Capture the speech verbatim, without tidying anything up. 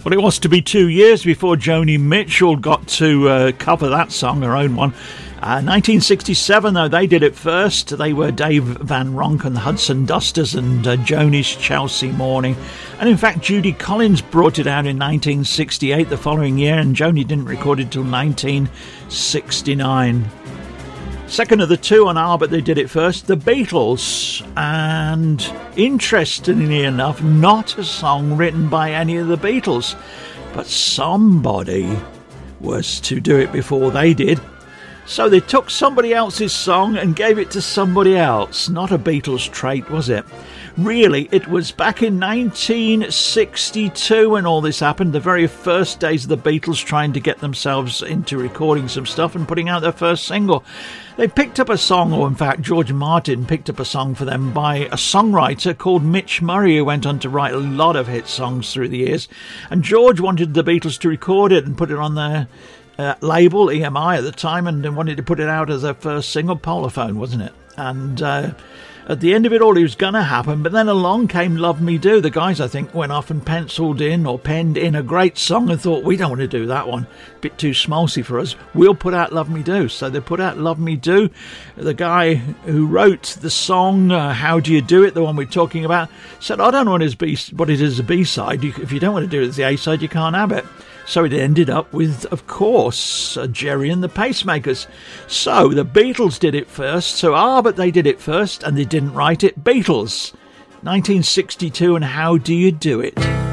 Well, it was to be two years before Joni Mitchell got to uh, cover that song, her own one. Uh, nineteen sixty-seven, though, they did it first. They were Dave Van Ronk and the Hudson Dusters and uh, Joni's Chelsea Morning. And in fact, Judy Collins brought it out in nineteen sixty-eight, the following year, and Joni didn't record it till nineteen sixty-nine. Second of the two on R, but they did it first, the Beatles. And interestingly enough, not a song written by any of the Beatles, but somebody was to do it before they did. So they took somebody else's song and gave it to somebody else. Not a Beatles trait, was it? Really, it was back in nineteen sixty-two when all this happened, the very first days of the Beatles trying to get themselves into recording some stuff and putting out their first single. They picked up a song, or in fact George Martin picked up a song for them by a songwriter called Mitch Murray, who went on to write a lot of hit songs through the years. And George wanted the Beatles to record it and put it on their uh, label, E M I at the time, and wanted to put it out as their first single, Polarphone, wasn't it? And uh, at the end of it all, it was going to happen, but then along came Love Me Do. The guys, I think, went off and penciled in or penned in a great song and thought, we don't want to do that one, a bit too schmaltzy for us, we'll put out Love Me Do. So they put out Love Me Do. The guy who wrote the song, uh, How Do You Do It, the one we're talking about, said, I don't know what, B- what it is as a B-side. You, if you don't want to do it as the A-side, you can't have it. So it ended up with, of course, uh, Jerry and the Pacemakers. So the Beatles did it first. So, ah, but they did it first and they didn't write it. Beatles, nineteen sixty-two, and How Do You Do It?